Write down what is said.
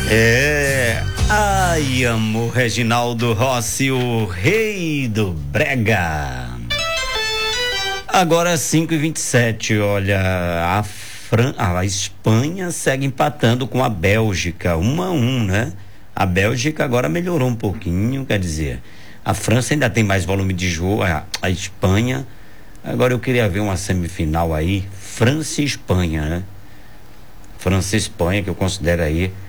Ai, amor, Reginaldo Rossi, o rei do brega. Agora 5h27, olha, a Espanha segue empatando com a Bélgica, 1-1, né? A Bélgica agora melhorou um pouquinho, quer dizer, a França ainda tem mais volume de jogo, a Espanha. Agora eu queria ver uma semifinal aí, França e Espanha, né? França e Espanha, que eu considero aí